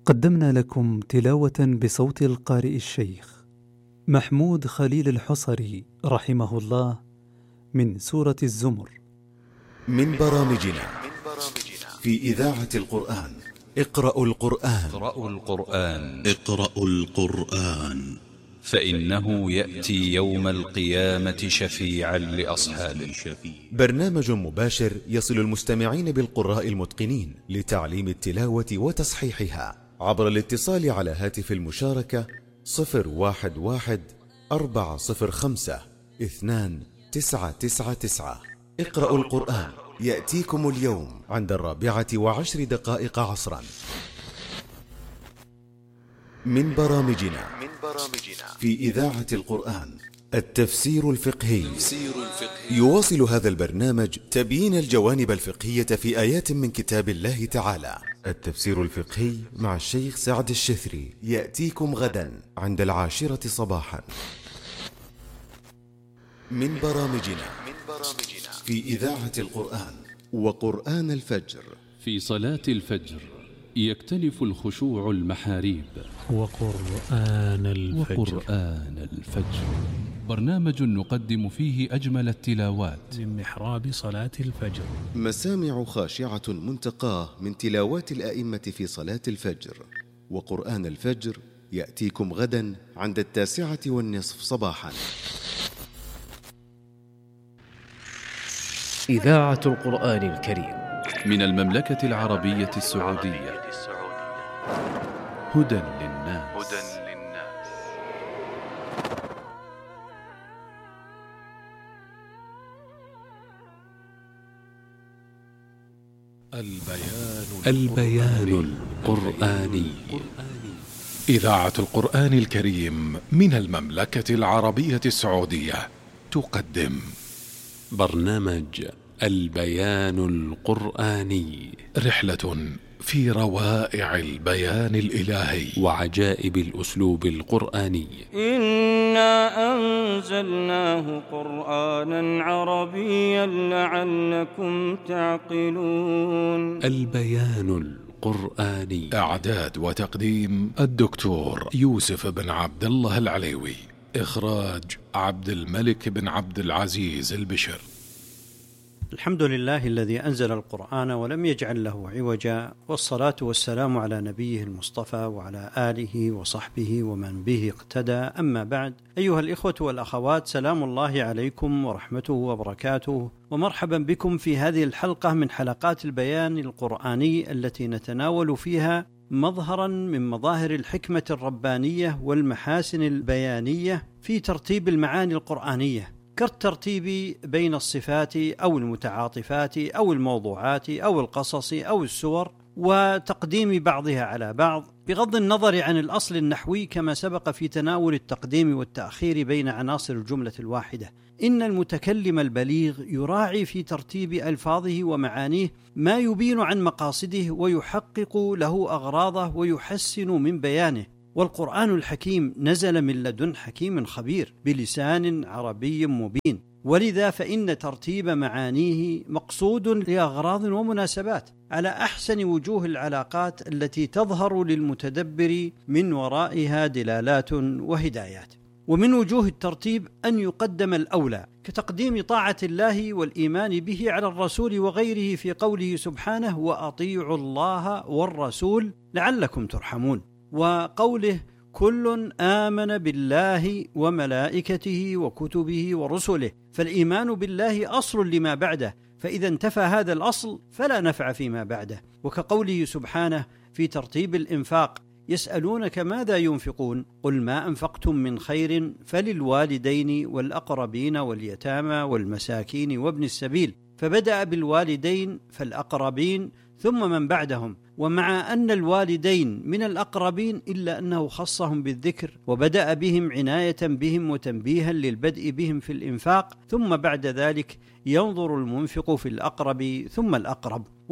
قدمنا لكم تلاوة بصوت القارئ الشيخ محمود خليل الحصري رحمه الله من سورة الزمر. من برامجنا في إذاعة القرآن. اقرأوا القرآن فإنه يأتي يوم القيامة شفيعا لأصحابه. برنامج مباشر يصل المستمعين بالقراء المتقنين لتعليم التلاوة وتصحيحها عبر الاتصال على هاتف المشاركة 011-405-2999. اقرأوا القرآن يأتيكم اليوم عند 4:10 عصرا. من برامجنا في إذاعة القرآن التفسير الفقهي. يواصل هذا البرنامج تبيين الجوانب الفقهية في آيات من كتاب الله تعالى. التفسير الفقهي مع الشيخ سعد الشثري يأتيكم غدا عند 10 صباحا. من برامجنا في إذاعة القرآن وقرآن الفجر. في صلاة الفجر يختلف الخشوع المحاريب. وقرآن الفجر برنامج نقدم فيه أجمل التلاوات من محراب صلاة الفجر. مسامع خاشعة منتقاه من تلاوات الآئمة في صلاة الفجر. وقرآن الفجر يأتيكم غدا عند 9:20 صباحا. إذاعة القرآن الكريم من المملكة العربية السعودية. هدى للناس. البيان القرآني. إذاعة القرآن الكريم من المملكة العربية السعودية تقدم برنامج البيان القرآني، رحلة في روائع البيان الإلهي وعجائب الأسلوب القرآني. إنا أنزلناه قرآنا عربيا لعلكم تعقلون. البيان القرآني. إعداد وتقديم الدكتور يوسف بن عبد الله العليوي. إخراج عبد الملك بن عبد العزيز البشر. الحمد لله الذي أنزل القرآن ولم يجعل له عوجا، والصلاة والسلام على نبيه المصطفى وعلى آله وصحبه ومن به اقتدى. أما بعد، أيها الإخوة والأخوات، سلام الله عليكم ورحمته وبركاته، ومرحبا بكم في هذه الحلقة من حلقات البيان القرآني التي نتناول فيها مظهرا من مظاهر الحكمة الربانية والمحاسن البيانية في ترتيب المعاني القرآنية، كالترتيب بين الصفات أو المتعاطفات أو الموضوعات أو القصص أو السور، وتقديم بعضها على بعض بغض النظر عن الأصل النحوي، كما سبق في تناول التقديم والتأخير بين عناصر الجملة الواحدة. إن المتكلم البليغ يراعي في ترتيب ألفاظه ومعانيه ما يبين عن مقاصده ويحقق له أغراضه ويحسن من بيانه. والقرآن الحكيم نزل من لدن حكيم خبير بلسان عربي مبين، ولذا فإن ترتيب معانيه مقصود لأغراض ومناسبات على أحسن وجوه العلاقات التي تظهر للمتدبر من ورائها دلالات وهدايات. ومن وجوه الترتيب أن يقدم الأولى، كتقديم طاعة الله والإيمان به على الرسول وغيره في قوله سبحانه: وأطيعوا الله والرسول لعلكم ترحمون، وقوله: كل آمن بالله وملائكته وكتبه ورسله. فالإيمان بالله أصل لما بعده، فإذا انتفى هذا الأصل فلا نفع فيما بعده. وكقوله سبحانه في ترتيب الإنفاق: يسألونك ماذا ينفقون قل ما أنفقتم من خير فللوالدين والأقربين واليتامى والمساكين وابن السبيل، فبدأ بالوالدين فالأقربين ثم من بعدهم، ومع أن الوالدين من الأقربين إلا أنه خصهم بالذكر وبدأ بهم عناية بهم وتنبيها للبدء بهم في الإنفاق، ثم بعد ذلك ينظر المنفق في الأقرب ثم الأقرب.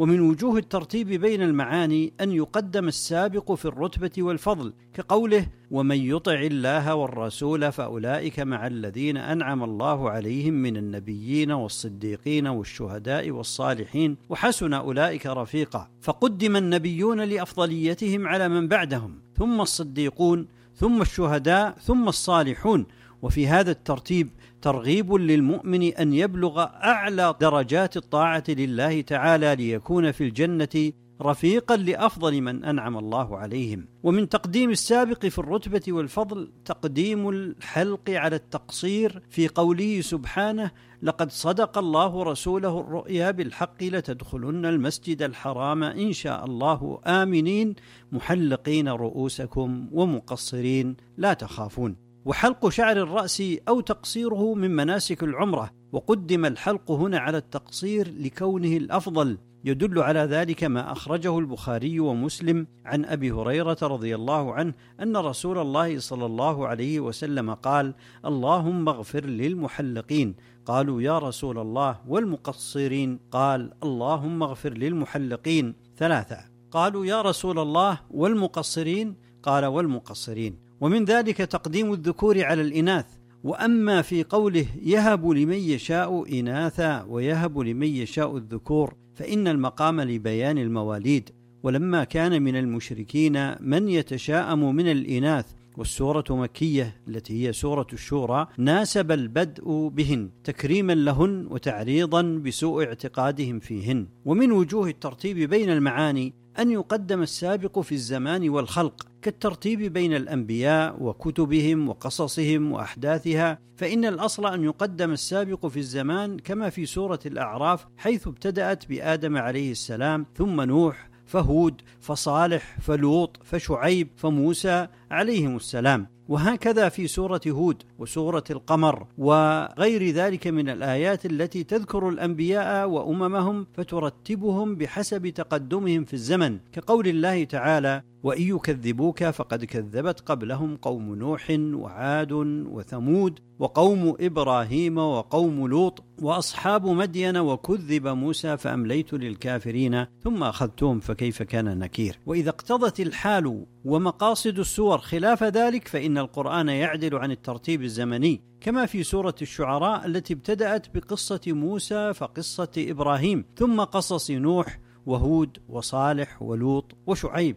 ومن وجوه الترتيب بين المعاني أن يقدم السابق في الرتبة والفضل، كقوله: ومن يطع الله والرسول فأولئك مع الذين أنعم الله عليهم من النبيين والصديقين والشهداء والصالحين وحسن أولئك رفيقا. فقدم النبيون لأفضليتهم على من بعدهم، ثم الصديقون، ثم الشهداء، ثم الصالحون. وفي هذا الترتيب ترغيب للمؤمن أن يبلغ أعلى درجات الطاعة لله تعالى ليكون في الجنة رفيقا لأفضل من أنعم الله عليهم. ومن تقديم السابق في الرتبة والفضل تقديم الحلق على التقصير في قوله سبحانه: لقد صدق الله رسوله الرؤيا بالحق لتدخلن المسجد الحرام إن شاء الله آمنين محلقين رؤوسكم ومقصرين لا تخافون. وحلق شعر الرأس أو تقصيره من مناسك العمرة، وقدم الحلق هنا على التقصير لكونه الأفضل. يدل على ذلك ما أخرجه البخاري ومسلم عن أبي هريرة رضي الله عنه أن رسول الله صلى الله عليه وسلم قال: اللهم اغفر للمحلقين. قالوا: يا رسول الله والمقصرين؟ قال: اللهم اغفر للمحلقين 3. قالوا: يا رسول الله والمقصرين؟ قال: والمقصرين. ومن ذلك تقديم الذكور على الإناث. وأما في قوله: يهب لمن يشاء إناثا ويهب لمن يشاء الذكور، فإن المقام لبيان المواليد، ولما كان من المشركين من يتشاءم من الإناث، والسورة مكية التي هي سورة الشورى، ناسب البدء بهن تكريما لهن وتعريضا بسوء اعتقادهم فيهن. ومن وجوه الترتيب بين المعاني أن يقدم السابق في الزمان والخلق، كالترتيب بين الأنبياء وكتبهم وقصصهم وأحداثها، فإن الأصل أن يقدم السابق في الزمان كما في سورة الأعراف، حيث ابتدأت بآدم عليه السلام، ثم نوح، فهود، فصالح، فلوط، فشعيب، فموسى عليهم السلام. وهكذا في سورة هود وسورة القمر وغير ذلك من الآيات التي تذكر الأنبياء وأممهم فترتبهم بحسب تقدمهم في الزمن، كقول الله تعالى: وإن يكذبوك فقد كذبت قبلهم قوم نوح وعاد وثمود وقوم إبراهيم وقوم لوط وأصحاب مدين وكذب موسى فأمليت للكافرين ثم أخذتهم فكيف كان نكير. وإذا اقتضت الحال ومقاصد السور خلاف ذلك فإن القرآن يعدل عن الترتيب الزمني، كما في سورة الشعراء التي ابتدأت بقصة موسى فقصة إبراهيم، ثم قصص نوح وهود وصالح ولوط وشعيب.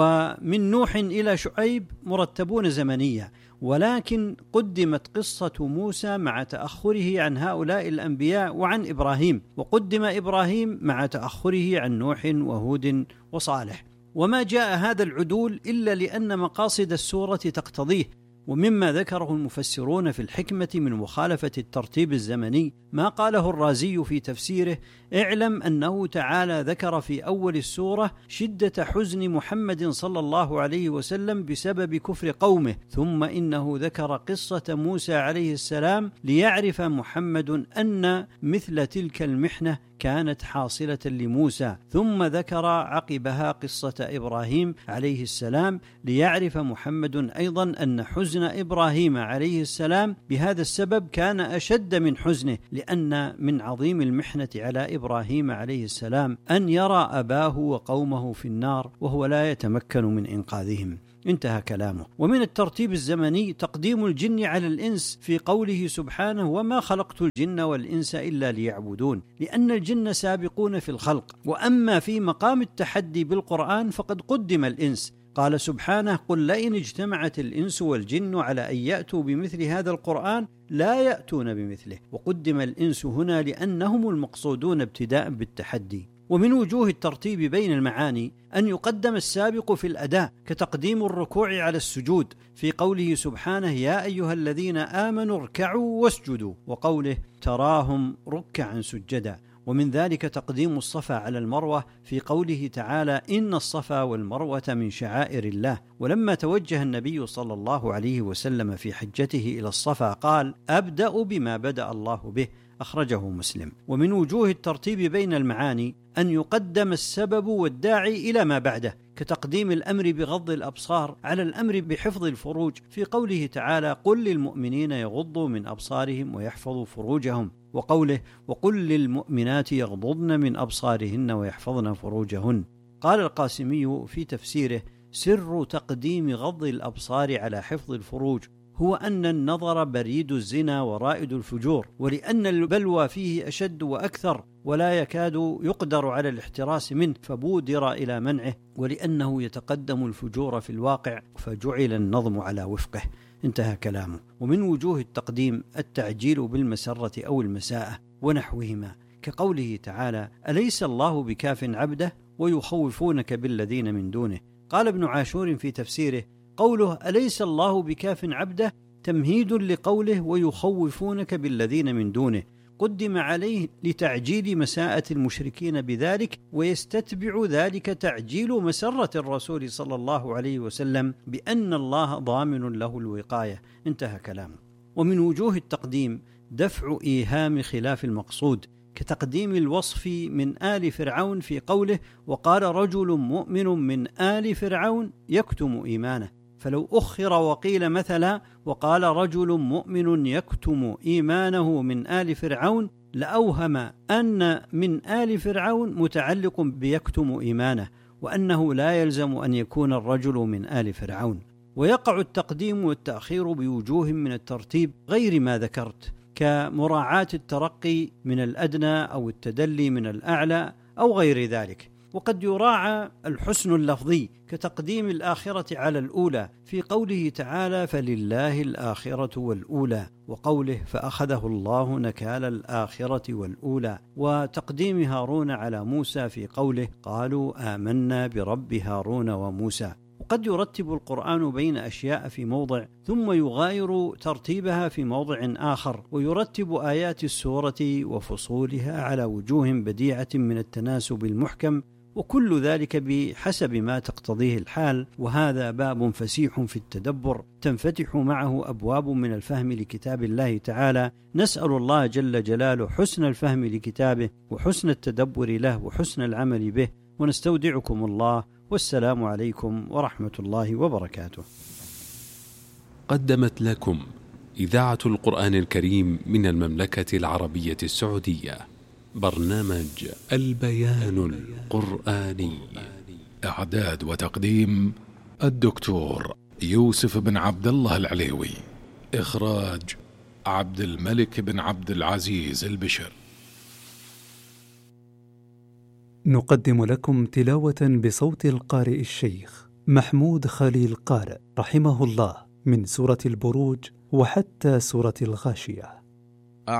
ومن نوح إلى شعيب مرتبون زمنيا، ولكن قدمت قصة موسى مع تأخره عن هؤلاء الأنبياء وعن إبراهيم، وقدم إبراهيم مع تأخره عن نوح وهود وصالح. وما جاء هذا العدول إلا لأن مقاصد السورة تقتضيه. ومما ذكره المفسرون في الحكمة من مخالفة الترتيب الزمني ما قاله الرازي في تفسيره: اعلم أنه تعالى ذكر في أول السورة شدة حزن محمد صلى الله عليه وسلم بسبب كفر قومه، ثم إنه ذكر قصة موسى عليه السلام ليعرف محمد أن مثل تلك المحنة كانت حاصلة لموسى، ثم ذكر عقبها قصة إبراهيم عليه السلام ليعرف محمد أيضا أن حزن إبراهيم عليه السلام بهذا السبب كان أشد من حزنه، لأن من عظيم المحنة على إبراهيم عليه السلام أن يرى أباه وقومه في النار وهو لا يتمكن من إنقاذهم. انتهى كلامه. ومن الترتيب الزمني تقديم الجن على الإنس في قوله سبحانه: وما خلقت الجن والإنس إلا ليعبدون، لأن الجن سابقون في الخلق. وأما في مقام التحدي بالقرآن فقد قدم الإنس. قال سبحانه: قل لئن اجتمعت الإنس والجن على أن يأتوا بمثل هذا القرآن لا يأتون بمثله. وقدم الإنس هنا لأنهم المقصودون ابتداء بالتحدي. ومن وجوه الترتيب بين المعاني أن يقدم السابق في الأداء، كتقديم الركوع على السجود في قوله سبحانه: يا أيها الذين آمنوا اركعوا واسجدوا، وقوله: تراهم ركعا سجدا. ومن ذلك تقديم الصفا على المروة في قوله تعالى: إن الصفا والمروة من شعائر الله. ولما توجه النبي صلى الله عليه وسلم في حجته إلى الصفا قال: أبدأ بما بدأ الله به، أخرجه مسلم. ومن وجوه الترتيب بين المعاني أن يقدم السبب والداعي إلى ما بعده، كتقديم الأمر بغض الأبصار على الأمر بحفظ الفروج في قوله تعالى: قل للمؤمنين يغضوا من أبصارهم ويحفظوا فروجهم. وقوله وقل للمؤمنات يغضضن من أبصارهن ويحفظن فروجهن. قال القاسمي في تفسيره سر تقديم غض الأبصار على حفظ الفروج هو أن النظر بريد الزنا ورائد الفجور، ولأن البلوى فيه أشد وأكثر ولا يكاد يقدر على الاحتراس منه فبودر إلى منعه، ولأنه يتقدم الفجور في الواقع فجعل النظم على وفقه. انتهى كلامه. ومن وجوه التقديم التعجيل بالمسرة أو المساءة ونحوهما، كقوله تعالى أليس الله بكاف عبده ويخوفونك بالذين من دونه. قال ابن عاشور في تفسيره قوله أليس الله بكاف عبده تمهيد لقوله ويخوفونك بالذين من دونه، قدم عليه لتعجيل مساءة المشركين بذلك، ويستتبع ذلك تعجيل مسرة الرسول صلى الله عليه وسلم بأن الله ضامن له الوقاية. انتهى كلامه. ومن وجوه التقديم دفع إيهام خلاف المقصود، كتقديم الوصف من آل فرعون في قوله وقال رجل مؤمن من آل فرعون يكتم إيمانه، فلو أخر وقيل مثلا وقال رجل مؤمن يكتم إيمانه من آل فرعون لأوهم أن من آل فرعون متعلق بيكتم إيمانه، وأنه لا يلزم أن يكون الرجل من آل فرعون. ويقع التقديم والتأخير بوجوه من الترتيب غير ما ذكرت، كمراعاة الترقي من الأدنى أو التدلي من الأعلى أو غير ذلك. وقد يراعى الحسن اللفظي كتقديم الآخرة على الأولى في قوله تعالى فلله الآخرة والأولى، وقوله فأخذه الله نكال الآخرة والأولى، وتقديم هارون على موسى في قوله قالوا آمنا برب هارون وموسى. وقد يرتب القرآن بين أشياء في موضع ثم يغاير ترتيبها في موضع آخر، ويرتب آيات السورة وفصولها على وجوه بديعة من التناسب المحكم، وكل ذلك بحسب ما تقتضيه الحال. وهذا باب فسيح في التدبر تنفتح معه أبواب من الفهم لكتاب الله تعالى. نسأل الله جل جلاله حسن الفهم لكتابه وحسن التدبر له وحسن العمل به، ونستودعكم الله، والسلام عليكم ورحمة الله وبركاته. قدمت لكم إذاعة القرآن الكريم من المملكة العربية السعودية برنامج البيان القرآني. إعداد وتقديم الدكتور يوسف بن عبد الله العليوي. إخراج عبد الملك بن عبد العزيز البشر. نقدم لكم تلاوة بصوت القارئ الشيخ محمود خليل قارئ رحمه الله من سورة البروج وحتى سورة الغاشية.